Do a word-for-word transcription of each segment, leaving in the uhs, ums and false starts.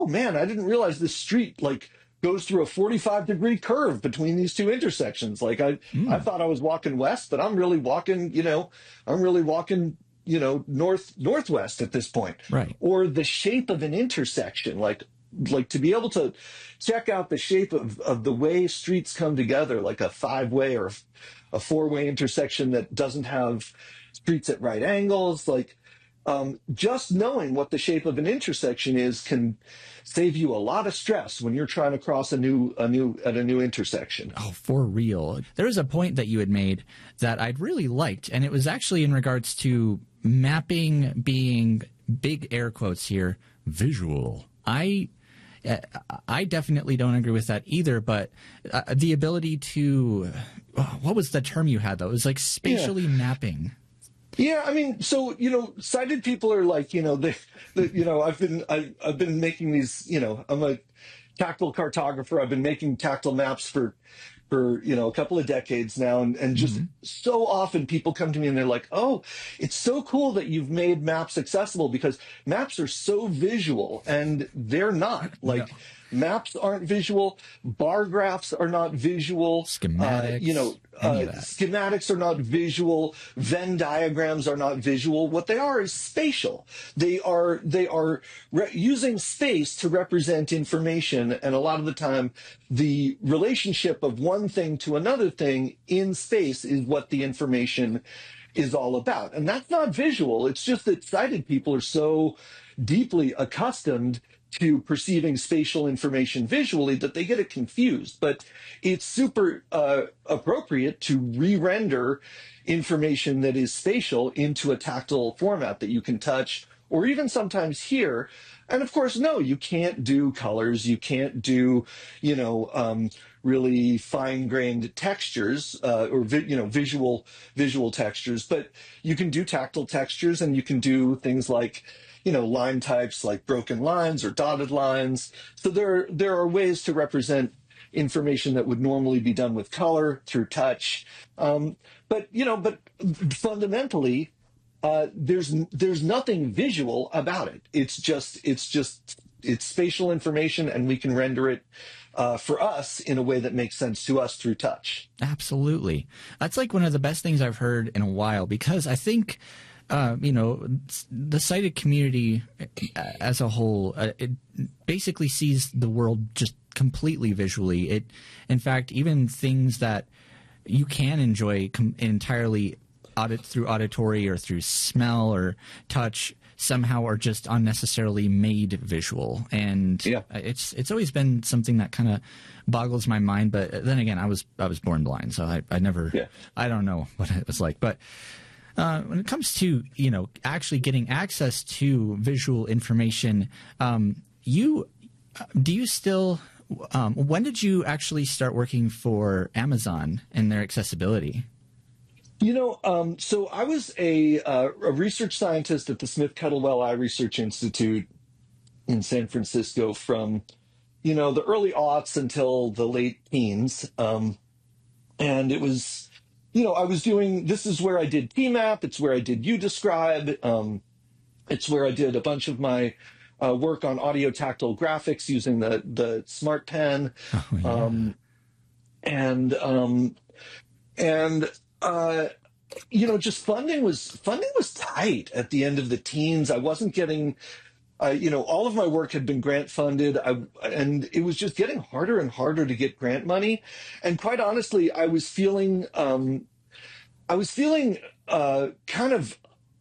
oh man, I didn't realize this street like goes through a forty-five degree curve between these two intersections. Like I, I Mm, thought I was walking west, but I'm really walking, you know, I'm really walking, you know, north, northwest at this point. right. Or the shape of an intersection, like, like to be able to check out the shape of, of the way streets come together, like a five way or a four way intersection that doesn't have streets at right angles. Like, um, just knowing what the shape of an intersection is can save you a lot of stress when you're trying to cross a new a new at a new intersection. Oh, for real. There was a point that you had made that I'd really liked, and it was actually in regards to mapping being, big air quotes here, visual. I uh, I definitely don't agree with that either, but uh, the ability to, oh, what was the term you had though? It was like spatially mapping. Yeah, I mean, so you know, sighted people are like, you know, they, they you know, I've been, I, I've been making these, you know, I'm a tactile cartographer. I've been making tactile maps for, for you know, a couple of decades now, and and just Mm-hmm. so often people come to me and they're like, oh, it's so cool that you've made maps accessible because maps are so visual, and they're not. No. Like maps aren't visual, bar graphs are not visual, uh, you know. Schematics, any Uh, of that. schematics are not visual. Venn diagrams are not visual. What they are is spatial. They are they are re- using space to represent information, and a lot of the time, the relationship of one thing to another thing in space is what the information is all about. And that's not visual. It's just that sighted people are so deeply accustomed to perceiving spatial information visually that they get it confused. But it's super uh, appropriate to re-render information that is spatial into a tactile format that you can touch or even sometimes hear. And of course, no, you can't do colors. You can't do, you know, um, really fine-grained textures uh, or vi- you know visual visual textures. But you can do tactile textures, and you can do things like, you know, line types like broken lines or dotted lines. So there there are ways to represent information that would normally be done with color through touch. Um, but you know, but fundamentally, uh, there's there's nothing visual about it. It's just it's just it's spatial information, and we can render it uh, for us in a way that makes sense to us through touch. Absolutely. That's like one of the best things I've heard in a while, because I think, uh, you know, the sighted community uh, as a whole, uh, it basically sees the world just completely visually. It, in fact, even things that you can enjoy com- entirely audit through auditory or through smell or touch somehow are just unnecessarily made visual. And Yeah. it's it's always been something that kind of boggles my mind. But then again, I was I was born blind, so I, I never Yeah. I don't know what it was like. But uh, when it comes to, you know, actually getting access to visual information, um, you do you still um, when did you actually start working for Amazon and their accessibility? You know, um, so I was a, uh, a research scientist at the Smith Kettlewell Eye Research Institute in San Francisco from, you know, the early aughts until the late teens. Um, and it was, you know, I was doing, this is where I did T MAP. It's where I did UDescribe. Um, it's where I did a bunch of my uh, work on audio tactile graphics using the, the Smart Pen. Oh, yeah. Um, and, um, and, uh, you know, just funding was funding was tight at the end of the teens. I wasn't getting, uh, you know, all of my work had been grant funded, I, and it was just getting harder and harder to get grant money. And quite honestly, I was feeling, um, I was feeling uh, kind of,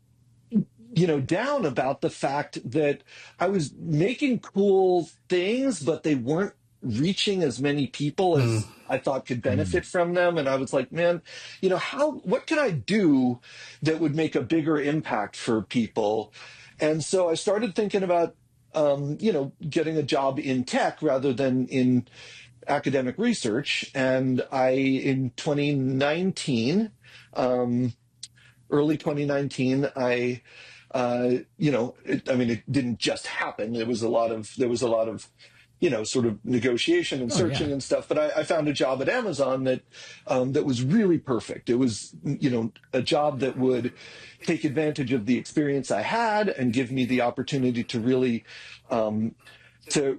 you know, down about the fact that I was making cool things, but they weren't reaching as many people as I thought could benefit from them. And I was like, man, you know, how, what can I do that would make a bigger impact for people? And so I started thinking about, um, you know, getting a job in tech rather than in academic research. And I, in twenty nineteen, um, early twenty nineteen, I, uh, you know, it, I mean, it didn't just happen. There was a lot of, there was a lot of, you know, sort of negotiation and Oh, searching yeah. and stuff. But I, I found a job at Amazon that um, that was really perfect. It was, you know, a job that would take advantage of the experience I had and give me the opportunity to really um, to